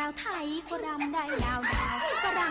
าวไทยก็รำได้ดาวก็รำ